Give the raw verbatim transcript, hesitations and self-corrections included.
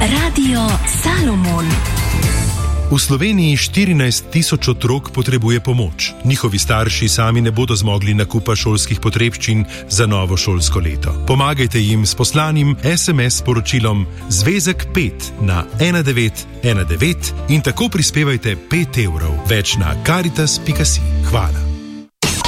Radio Salomon. V Sloveniji štirinajst tisoč otrok potrebuje pomoč. Njihovi starši sami ne bodo zmogli nakupa šolskih potrebščin za novo šolsko leto. Pomagajte jim s poslanim es em es sporočilom Zvezek pet na ena devet ena devet in tako prispevajte pet evrov. Več na karitas pika si. Hvala.